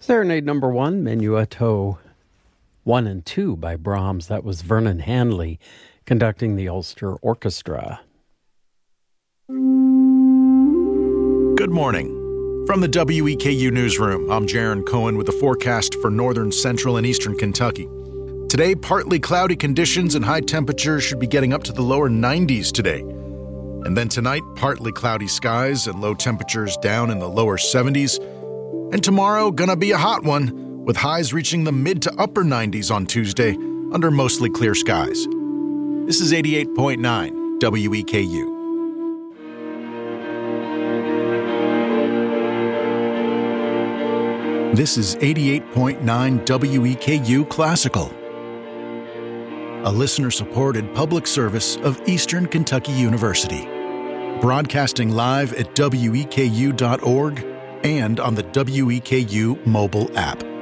Serenade number 1, Menuetto 1 and 2 by Brahms. That was Vernon Hanley conducting the Ulster Orchestra. Good morning. From the WEKU Newsroom, I'm Jaron Cohen with the forecast for northern, central, and eastern Kentucky. Today, partly cloudy conditions and high temperatures should be getting up to the lower 90s today. And then tonight, partly cloudy skies and low temperatures down in the lower 70s. And tomorrow, gonna be a hot one, with highs reaching the mid to upper 90s on Tuesday under mostly clear skies. This is 88.9 WEKU. This is 88.9 WEKU Classical, a listener-supported public service of Eastern Kentucky University, broadcasting live at weku.org and on the WEKU mobile app.